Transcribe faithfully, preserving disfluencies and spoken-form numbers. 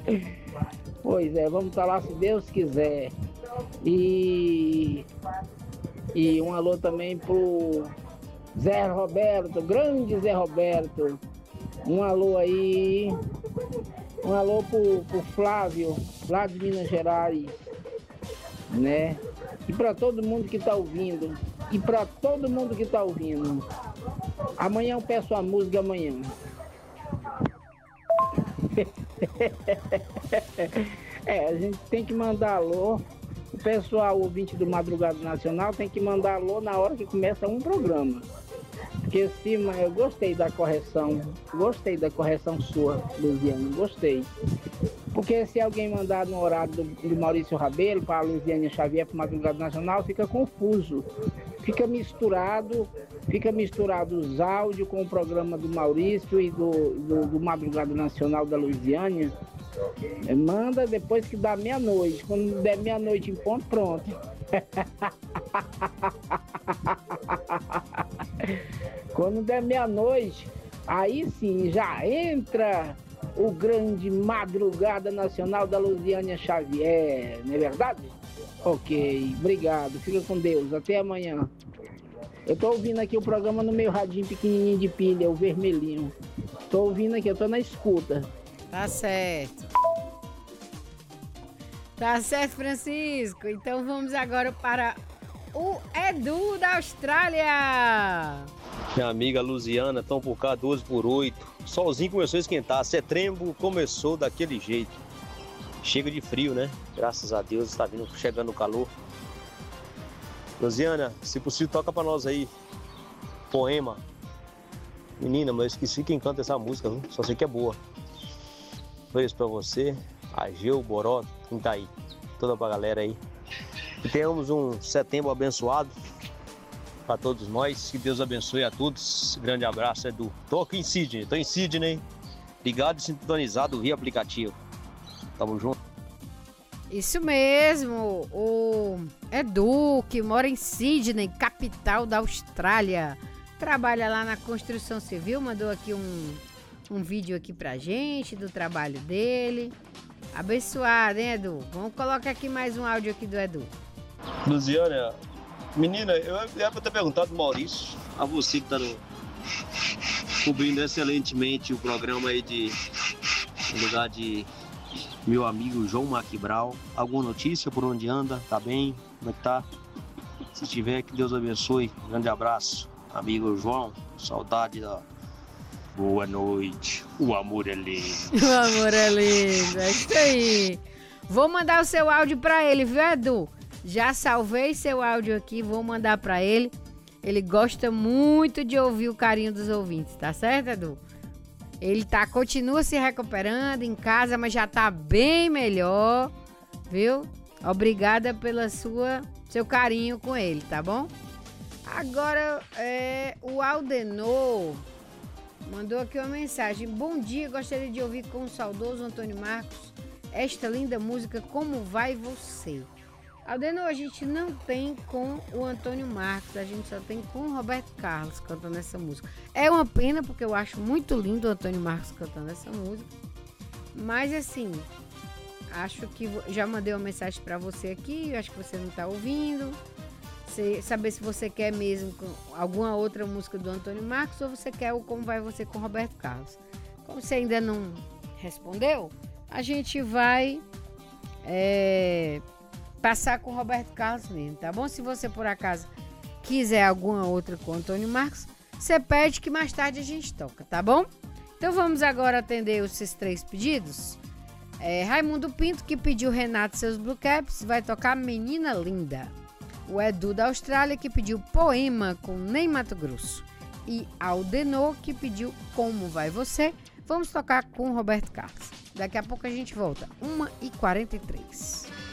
Pois é, vamos estar lá se Deus quiser. E, e um alô também pro Zé Roberto, grande Zé Roberto. Um alô aí. Um alô pro, pro Flávio, lá de Minas Gerais, né? E para todo mundo que tá ouvindo. E para todo mundo que tá ouvindo. Amanhã eu peço a música amanhã. É, a gente tem que mandar alô. O pessoal ouvinte do Madrugada Nacional tem que mandar alô na hora que começa um programa. Porque sim, eu gostei da correção. Gostei da correção sua, Luziane. Gostei. Porque se alguém mandar no horário do, do Maurício Rabelo para a Luziane Xavier para o Madrugada Nacional, fica confuso. Fica misturado, fica misturado os áudios com o programa do Maurício e do, do, do Madrugada Nacional da Luziane. Manda depois que dá meia-noite. Quando der meia-noite em ponto, pronto. Quando der meia-noite, aí sim já entra o grande Madrugada Nacional da Luziane Xavier, não é verdade? Ok, obrigado, fica com Deus, até amanhã. Eu tô ouvindo aqui o programa no meu radinho pequenininho de pilha, o vermelhinho. Tô ouvindo aqui, eu tô na escuta. Tá certo. Tá certo, Francisco. Então vamos agora para o Edu da Austrália. Minha amiga Luziana, estão por cá doze por oito. Solzinho começou a esquentar. Setembro começou daquele jeito. Chega de frio, né? Graças a Deus está vindo, chegando o calor. Luziana, se possível, toca pra nós aí. Poema. Menina, mas eu esqueci quem canta essa música, viu? Só sei que é boa. Beijo pra você, Ageu, Boró, quem tá aí. Toda pra galera aí. Que tenhamos um setembro abençoado para todos nós. Que Deus abençoe a todos. Grande abraço, Edu. Tô aqui em Sydney, tô em Sydney. Ligado e sintonizado via aplicativo. Tamo junto. Isso mesmo, o Edu, que mora em Sydney, capital da Austrália. Trabalha lá na construção civil, mandou aqui um, um vídeo aqui pra gente do trabalho dele. Abençoado, hein, Edu? Vamos colocar aqui mais um áudio aqui do Edu. Luziana, menina, eu ia ter perguntado, Maurício, a você que tá no, cobrindo excelentemente o programa aí de, no lugar de meu amigo João Maquibral. Alguma notícia por onde anda? Tá bem? Como é que tá? Se tiver, que Deus abençoe. Um grande abraço, amigo João. Saudade da... Boa noite. O amor é lindo. O amor é lindo. É isso aí. Vou mandar o seu áudio pra ele, viu, Edu? Já salvei seu áudio aqui, vou mandar pra ele. Ele gosta muito de ouvir o carinho dos ouvintes, tá certo, Edu? Ele tá, continua se recuperando em casa, mas já tá bem melhor, viu? Obrigada pela sua, seu carinho com ele, tá bom? Agora, é, o Aldenor mandou aqui uma mensagem. Bom dia, gostaria de ouvir com o saudoso Antônio Marcos esta linda música Como Vai Você. Aldenor, a gente não tem com o Antônio Marcos, a gente só tem com o Roberto Carlos cantando essa música. É uma pena, porque eu acho muito lindo o Antônio Marcos cantando essa música. Mas assim, acho que já mandei uma mensagem para você aqui, acho que você não está ouvindo. Se, saber se você quer mesmo alguma outra música do Antônio Marcos ou você quer o Como Vai Você com o Roberto Carlos. Como você ainda não respondeu, a gente vai... É, passar com o Roberto Carlos mesmo, tá bom? Se você por acaso quiser alguma outra com o Antônio Marcos, você pede que mais tarde a gente toca, tá bom? Então vamos agora atender esses três pedidos. É, Raimundo Pinto, que pediu Renato e seus Blue Caps, vai tocar Menina Linda. O Edu da Austrália, que pediu Poema com Ney Mato Grosso. E Aldenor, que pediu Como Vai Você, vamos tocar com o Roberto Carlos. Daqui a pouco a gente volta, uma e quarenta e três.